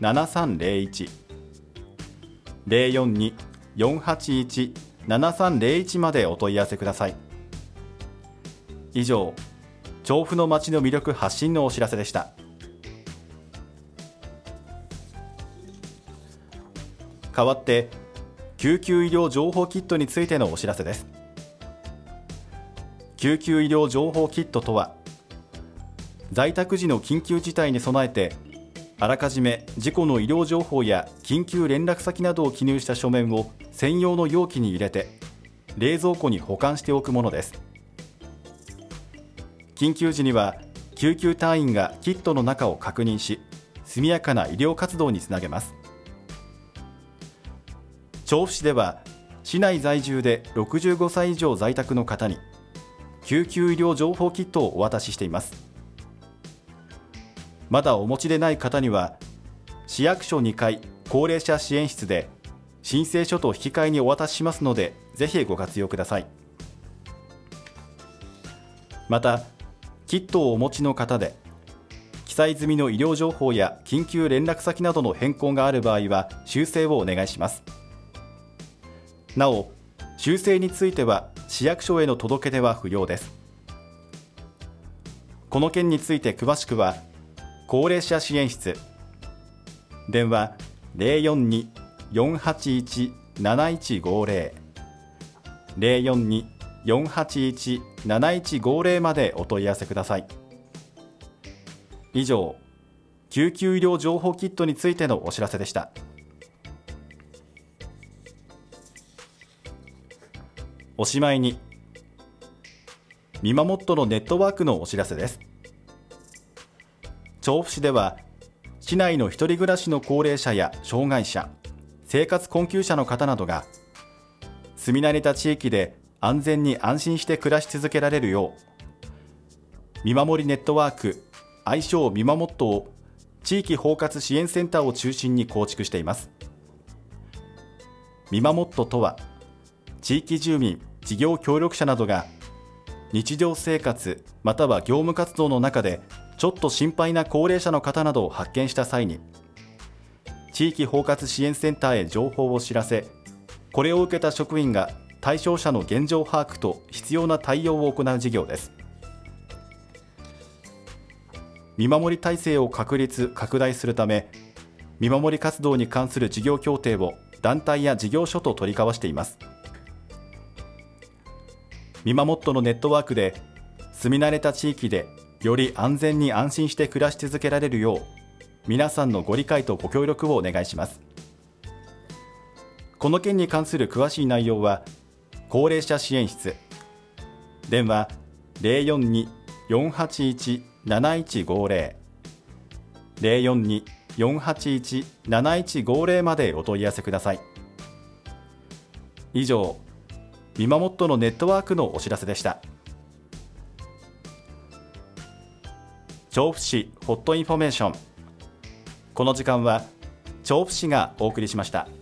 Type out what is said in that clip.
7301 042-481-7301までお問い合わせください。以上、調布の街の魅力発信のお知らせでした。代わって救急医療情報キットについてのお知らせです。救急医療情報キットとは、在宅時の緊急事態に備えてあらかじめ事故の医療情報や緊急連絡先などを記入した書面を専用の容器に入れて冷蔵庫に保管しておくものです。緊急時には救急隊員がキットの中を確認し、速やかな医療活動につなげます。調布市では市内在住で65歳以上在宅の方に救急医療情報キットをお渡ししています。まだお持ちでない方には市役所2階高齢者支援室で申請書と引き換えにお渡ししますので、ぜひご活用ください。またキットをお持ちの方で記載済みの医療情報や緊急連絡先などの変更がある場合は修正をお願いします。なお、修正については市役所への届け出は不要です。この件について詳しくは高齢者支援室、電話 042-481-7150 042-481-7150 までお問い合わせください。以上、救急医療情報キットについてのお知らせでした。おしまいに、みまもっとのネットワークのお知らせです。調布市では市内の一人暮らしの高齢者や障害者、生活困窮者の方などが住み慣れた地域で安全に安心して暮らし続けられるよう、見守りネットワーク、愛称みまもっとを地域包括支援センターを中心に構築しています。みまもっととは、地域住民、事業協力者などが日常生活または業務活動の中でちょっと心配な高齢者の方などを発見した際に、地域包括支援センターへ情報を知らせ、これを受けた職員が対象者の現状把握と必要な対応を行う事業です。見守り体制を確立・拡大するため、見守り活動に関する事業協定を団体や事業所と取り交わしています。みまもっとのネットワークで住み慣れた地域でより安全に安心して暮らし続けられるよう、皆さんのご理解とご協力をお願いします。この件に関する詳しい内容は高齢者支援室、電話 042-481-7150 042-481-7150 までお問い合わせください。以上、みまもっとのネットワークのお知らせでした。調布市ホットインフォメーション。この時間は調布市がお送りしました。